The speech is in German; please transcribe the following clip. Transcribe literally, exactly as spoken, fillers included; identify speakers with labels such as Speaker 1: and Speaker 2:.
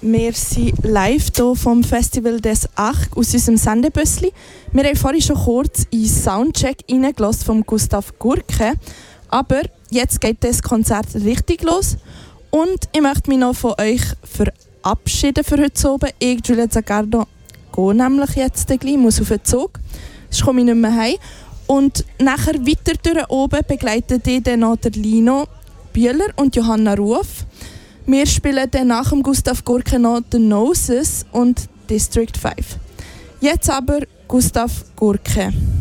Speaker 1: Wir sind live hier vom Festival des Ach aus unserem Sendebüssli. Wir haben vorhin schon kurz in Soundcheck reingelassen von Gustav Gurke. Aber jetzt geht das Konzert richtig los. Und ich möchte mich noch von euch verabschieden für heute Abend. Ich, Giulia Zaccardo, gehe nämlich jetzt gleich, muss auf den Zug. Sonst komme ich nicht mehr heim. Und nachher weiter durch oben begleiten die dann noch der Lino Bühler und Johanna Ruf. Wir spielen dann nach dem Gustav Gurke noch The Noses und District fünf. Jetzt aber Gustav Gurke.